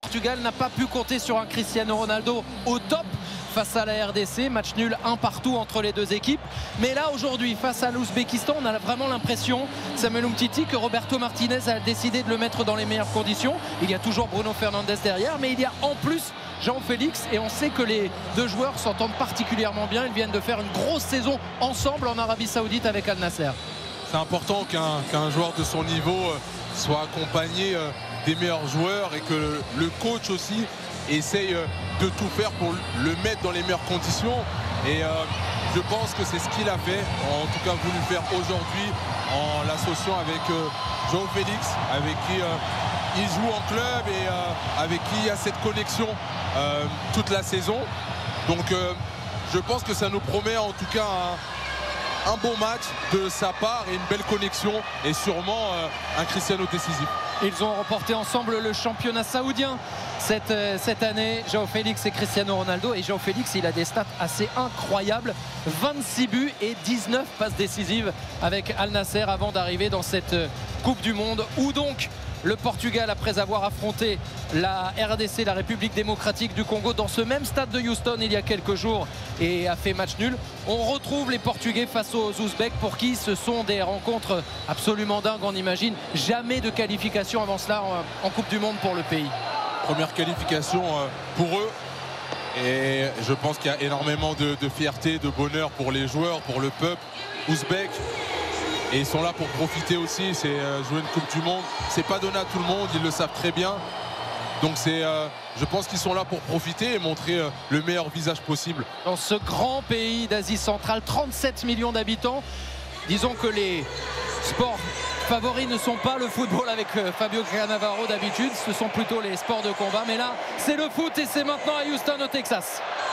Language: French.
Portugal n'a pas pu compter sur un Cristiano Ronaldo au top face à la RDC, match nul 1 partout entre les deux équipes. Mais là aujourd'hui face à l'Ouzbékistan, on a vraiment l'impression, Samuel Umtiti, que Roberto Martinez a décidé de le mettre dans les meilleures conditions. Il y a toujours Bruno Fernandes derrière, mais il y a en plus João Félix, et on sait que les deux joueurs s'entendent particulièrement bien. Ils viennent de faire une grosse saison ensemble en Arabie Saoudite avec Al Nasser. C'est important qu'un joueur de son niveau soit accompagné des meilleurs joueurs et que le coach aussi essaye de tout faire pour le mettre dans les meilleures conditions. Et je pense que c'est ce qu'il a fait, en tout cas voulu faire aujourd'hui, en l'associant avec João Félix, avec qui il joue en club et avec qui il y a cette connexion toute la saison. Donc je pense que ça nous promet en tout cas un bon match de sa part et une belle connexion et sûrement un Cristiano décisif. Ils ont remporté ensemble le championnat saoudien cette année, João Félix et Cristiano Ronaldo. Et João Félix, il a des stats assez incroyables, 26 buts et 19 passes décisives avec Al Nasser avant d'arriver dans cette Coupe du Monde, où donc le Portugal, après avoir affronté la RDC, la République démocratique du Congo, dans ce même stade de Houston il y a quelques jours, et a fait match nul, on retrouve les Portugais face aux Ouzbeks, pour qui ce sont des rencontres absolument dingues. On imagine jamais de qualification avant cela en Coupe du Monde pour le pays. Première qualification pour eux, et je pense qu'il y a énormément de fierté, de bonheur pour les joueurs, pour le peuple ouzbek. Et ils sont là pour profiter aussi. C'est jouer une Coupe du Monde, c'est pas donné à tout le monde, ils le savent très bien. Donc je pense qu'ils sont là pour profiter et montrer le meilleur visage possible. Dans ce grand pays d'Asie centrale, 37 millions d'habitants, disons que les sports favoris ne sont pas le football avec Fabio Cannavaro d'habitude, ce sont plutôt les sports de combat. Mais là, c'est le foot et c'est maintenant à Houston au Texas.